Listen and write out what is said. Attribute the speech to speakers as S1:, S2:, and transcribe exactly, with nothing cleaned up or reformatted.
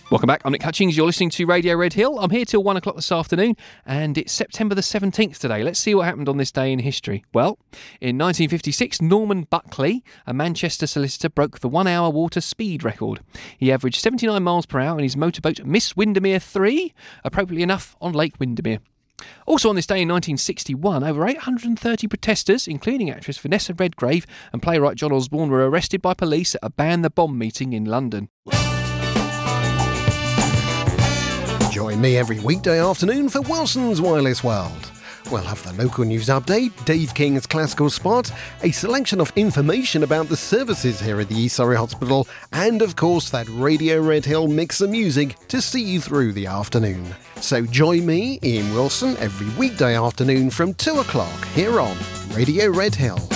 S1: Welcome back, I'm Nick Hutchings, you're listening to Radio Red Hill. I'm here till one o'clock this afternoon, and it's September the seventeenth today. Let's see what happened on this day in history. Well, in nineteen fifty-six, Norman Buckley, a Manchester solicitor, broke the one-hour water speed record. He averaged seventy-nine miles per hour in his motorboat Miss Windermere three, appropriately enough, on Lake Windermere. Also on this day in nineteen sixty-one, over eight hundred thirty protesters, including actress Vanessa Redgrave and playwright John Osborne, were arrested by police at a Ban the Bomb meeting in London.
S2: Join me every weekday afternoon for Wilson's Wireless World. We'll have the local news update, Dave King's classical spot, a selection of information about the services here at the East Surrey Hospital, and of course that Radio Red Hill mix of music to see you through the afternoon. So join me, Ian Wilson, every weekday afternoon from two o'clock here on Radio Red Hill.